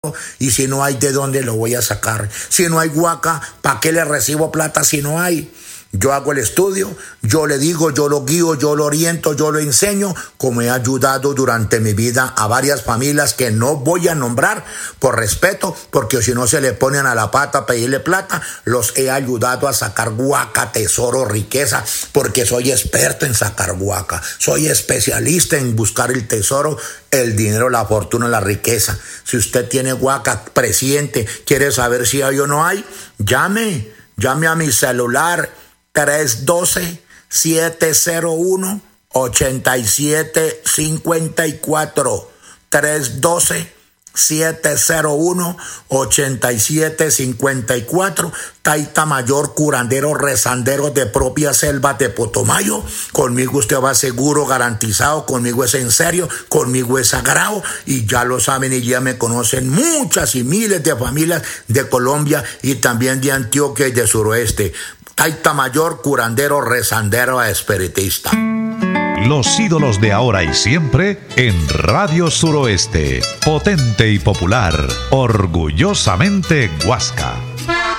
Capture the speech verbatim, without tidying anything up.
Y si no hay, ¿de dónde lo voy a sacar? Si no hay guaca, ¿para qué le recibo plata si no hay? Yo hago el estudio, yo le digo, yo lo guío, yo lo oriento, yo lo enseño, como he ayudado durante mi vida a varias familias que no voy a nombrar por respeto, porque si no se le ponen a la pata a pedirle plata, los he ayudado a sacar guaca, tesoro, riqueza, porque soy experto en sacar guaca, soy especialista en buscar el tesoro, el dinero, la fortuna, la riqueza. Si usted tiene guaca, presidente, quiere saber si hay o no hay, llame, llame a mi celular tres uno dos, siete cero uno, ocho siete cinco cuatro, tres uno dos, siete cero uno, ocho siete cinco cuatro, Taita Mayor, curandero, rezandero de propia selva de Potomayo. Conmigo usted va seguro, garantizado, conmigo es en serio, conmigo es sagrado, y ya lo saben y ya me conocen muchas y miles de familias de Colombia y también de Antioquia y de Suroeste. Taita Mayor, curandero, rezandero, espiritista. Los ídolos de ahora y siempre en Radio Suroeste. Potente y popular, orgullosamente Huasca.